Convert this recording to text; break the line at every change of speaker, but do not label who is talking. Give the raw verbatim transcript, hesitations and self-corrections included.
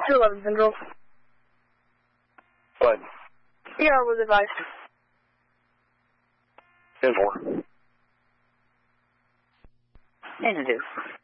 two eleven Central.
What?
E R was advised.
ten four.
Introduce.